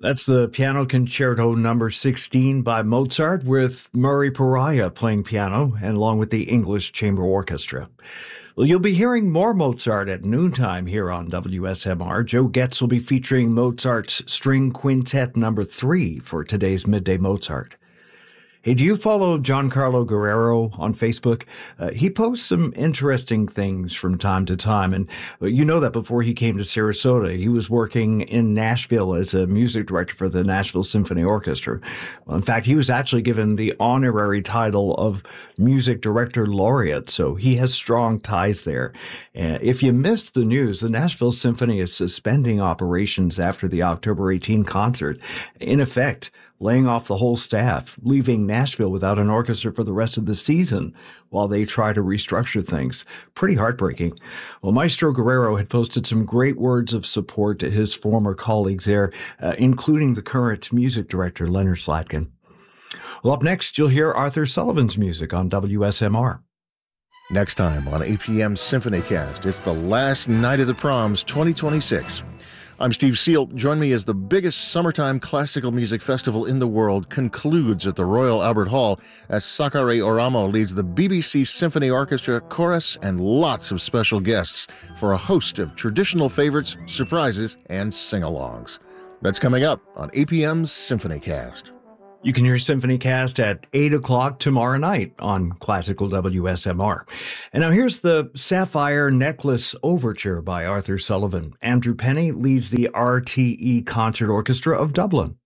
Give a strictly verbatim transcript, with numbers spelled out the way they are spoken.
That's the Piano Concerto number sixteen by Mozart with Murray Pariah playing piano and along with the English Chamber Orchestra. Well, you'll be hearing more Mozart at noontime here on W S M R. Joe Getz will be featuring Mozart's String Quintet number three for today's Midday Mozart. Hey, do you follow Giancarlo Guerrero on Facebook? Uh, he posts some interesting things from time to time. And uh, you know that before he came to Sarasota, he was working in Nashville as a music director for the Nashville Symphony Orchestra. Well, in fact, he was actually given the honorary title of Music Director Laureate, so he has strong ties there. Uh, if you missed the news, the Nashville Symphony is suspending operations after the October eighteenth concert. In effect, laying off the whole staff, leaving Nashville without an orchestra for the rest of the season while they try to restructure things. Pretty heartbreaking. Well, Maestro Guerrero had posted some great words of support to his former colleagues there, uh, including the current music director, Leonard Slatkin. Well, up next, you'll hear Arthur Sullivan's music on W S M R. Next time on A P M SymphonyCast, it's the last night of the Proms twenty twenty-six. I'm Steve Seal. Join me as the biggest summertime classical music festival in the world concludes at the Royal Albert Hall as Sakari Oramo leads the B B C Symphony Orchestra, chorus, and lots of special guests for a host of traditional favorites, surprises, and sing-alongs. That's coming up on A P M's SymphonyCast. You can hear SymphonyCast at eight o'clock tomorrow night on Classical W S M R. And now here's the Sapphire Necklace Overture by Arthur Sullivan. Andrew Penny leads the R T E Concert Orchestra of Dublin.